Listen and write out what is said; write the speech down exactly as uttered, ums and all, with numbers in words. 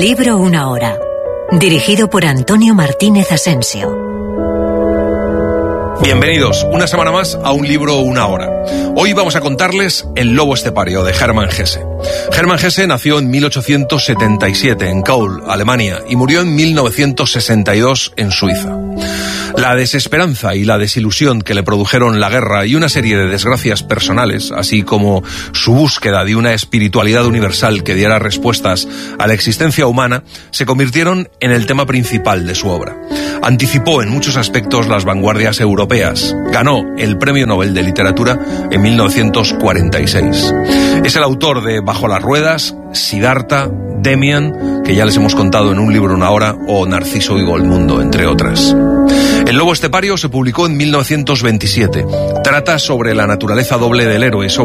Libro una hora. Dirigido por Antonio Martínez Asensio. Bienvenidos una semana más a Un libro una hora. Hoy vamos a contarles El lobo estepario de Hermann Hesse. Hermann Hesse nació en mil ochocientos setenta y siete en Kaul, Alemania, y murió en mil novecientos sesenta y dos en Suiza. La desesperanza y la desilusión que le produjeron la guerra y una serie de desgracias personales, así como su búsqueda de una espiritualidad universal que diera respuestas a la existencia humana, se convirtieron en el tema principal de su obra. Anticipó en muchos aspectos las vanguardias europeas. Ganó el Premio Nobel de Literatura en mil novecientos cuarenta y seis. Es el autor de Bajo las ruedas, Siddhartha, Demian, que ya les hemos contado en Un libro una hora, o Narciso y Golmundo, entre otras. El lobo estepario se publicó en mil novecientos veintisiete. Trata sobre la naturaleza doble del héroe, sobre